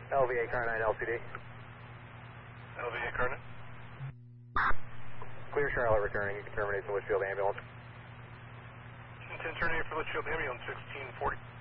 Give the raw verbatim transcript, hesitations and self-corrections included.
L V A car nine L C D. L V A car nine. Clear Charlotte returning. You can terminate the Litchfield ambulance. ten terminating for Litchfield ambulance sixteen forty.